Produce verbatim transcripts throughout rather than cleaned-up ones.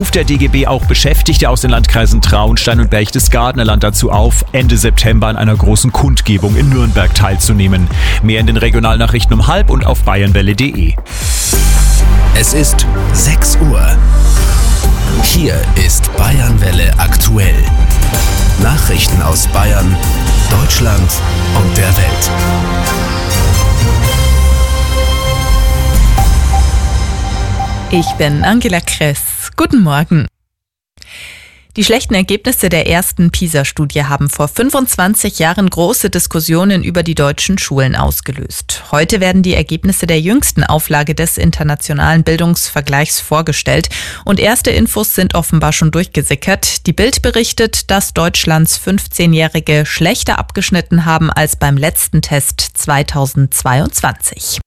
ruft der D G B auch Beschäftigte aus den Landkreisen Traunstein und Berchtesgadenerland dazu auf, Ende September an einer großen Kundgebung in Nürnberg teilzunehmen. Mehr in den Regionalnachrichten um halb und auf bayernwelle punkt de. Es ist sechs Uhr. Hier ist Bayernwelle aktuell. Nachrichten aus Bayern, Deutschland und der Welt. Ich bin Angela Kress. Guten Morgen. Die schlechten Ergebnisse der ersten PISA-Studie haben vor fünfundzwanzig Jahren große Diskussionen über die deutschen Schulen ausgelöst. Heute werden die Ergebnisse der jüngsten Auflage des internationalen Bildungsvergleichs vorgestellt und erste Infos sind offenbar schon durchgesickert. Die Bild berichtet, dass Deutschlands fünfzehnjährige schlechter abgeschnitten haben als beim letzten Test zweitausendzweiundzwanzig.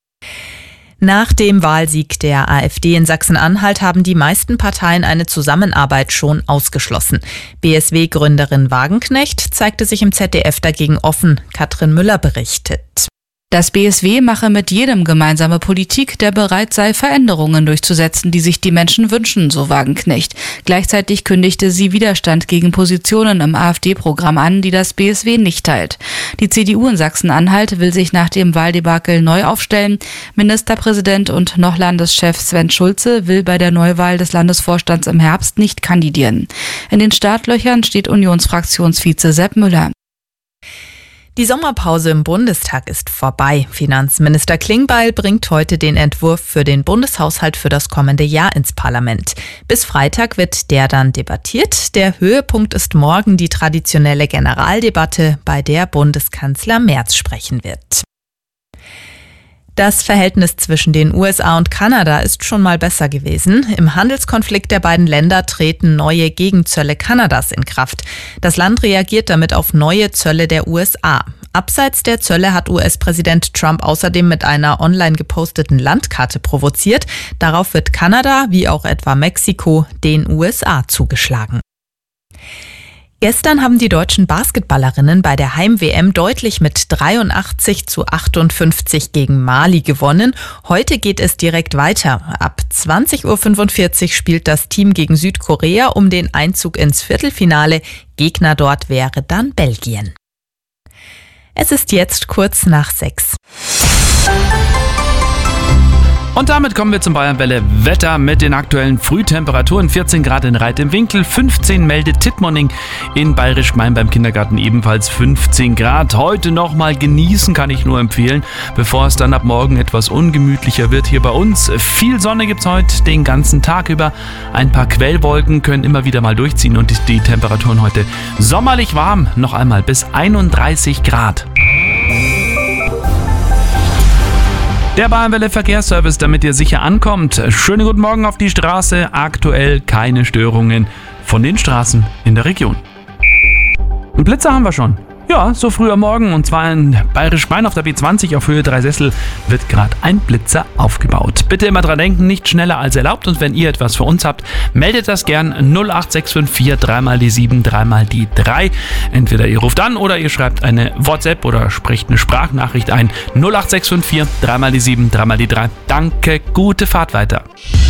Nach dem Wahlsieg der AfD in Sachsen-Anhalt haben die meisten Parteien eine Zusammenarbeit schon ausgeschlossen. B S W-Gründerin Wagenknecht zeigte sich im Z D F dagegen offen. Katrin Müller berichtet. Das B S W mache mit jedem gemeinsame Politik, der bereit sei, Veränderungen durchzusetzen, die sich die Menschen wünschen, so Wagenknecht. Gleichzeitig kündigte sie Widerstand gegen Positionen im AfD-Programm an, die das B S W nicht teilt. Die C D U in Sachsen-Anhalt will sich nach dem Wahldebakel neu aufstellen. Ministerpräsident und noch Landeschef Sven Schulze will bei der Neuwahl des Landesvorstands im Herbst nicht kandidieren. In den Startlöchern steht Unionsfraktionsvize Sepp Müller. Die Sommerpause im Bundestag ist vorbei. Finanzminister Klingbeil bringt heute den Entwurf für den Bundeshaushalt für das kommende Jahr ins Parlament. Bis Freitag wird der dann debattiert. Der Höhepunkt ist morgen die traditionelle Generaldebatte, bei der Bundeskanzler Merz sprechen wird. Das Verhältnis zwischen den U S A und Kanada ist schon mal besser gewesen. Im Handelskonflikt der beiden Länder treten neue Gegenzölle Kanadas in Kraft. Das Land reagiert damit auf neue Zölle der U S A. Abseits der Zölle hat U S-Präsident Trump außerdem mit einer online geposteten Landkarte provoziert. Darauf wird Kanada, wie auch etwa Mexiko, den U S A zugeschlagen. Gestern haben die deutschen Basketballerinnen bei der Heim-W M deutlich mit dreiundachtzig zu achtundfünfzig gegen Mali gewonnen. Heute geht es direkt weiter. Ab zwanzig Uhr fünfundvierzig spielt das Team gegen Südkorea um den Einzug ins Viertelfinale. Gegner dort wäre dann Belgien. Es ist jetzt kurz nach sechs. Und damit kommen wir zum Bayernwelle Wetter mit den aktuellen Frühtemperaturen. vierzehn Grad in Reit im Winkel, fünfzehn meldet Tittmoning, in Bayerisch Gmein beim Kindergarten ebenfalls fünfzehn Grad. Heute nochmal genießen kann ich nur empfehlen, bevor es dann ab morgen etwas ungemütlicher wird hier bei uns. Viel Sonne gibt's heute den ganzen Tag über. Ein paar Quellwolken können immer wieder mal durchziehen und die Temperaturen heute sommerlich warm, noch einmal bis einunddreißig Grad. Der Bayernwelle Verkehrsservice, damit ihr sicher ankommt. Schönen guten Morgen auf die Straße. Aktuell keine Störungen von den Straßen in der Region. Einen Blitzer haben wir schon. Ja, so früh am Morgen, und zwar in Bayerisch Gmein auf der B zwanzig auf Höhe drei Sessel wird gerade ein Blitzer aufgebaut. Bitte immer dran denken, nicht schneller als erlaubt, und wenn ihr etwas für uns habt, meldet das gern null acht sechs fünf vier drei mal die sieben, drei mal die drei. Entweder ihr ruft an oder ihr schreibt eine WhatsApp oder sprecht eine Sprachnachricht ein. null acht sechs fünf vier drei mal die sieben, drei mal die drei. Danke, gute Fahrt weiter.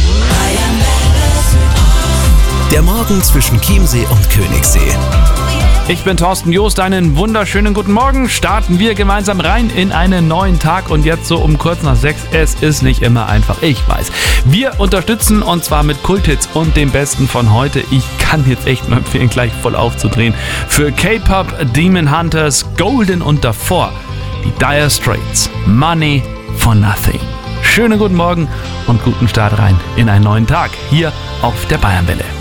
Der Morgen zwischen Chiemsee und Königssee. Ich bin Thorsten Joost, einen wunderschönen guten Morgen. Starten wir gemeinsam rein in einen neuen Tag, und jetzt so um kurz nach sechs. Es ist nicht immer einfach, ich weiß. Wir unterstützen, und zwar mit Kulthits und dem Besten von heute. Ich kann jetzt echt nur empfehlen, gleich voll aufzudrehen. Für K-Pop, Demon Hunters, Golden und davor die Dire Straits, Money for Nothing. Schönen guten Morgen und guten Start rein in einen neuen Tag hier auf der Bayernwelle.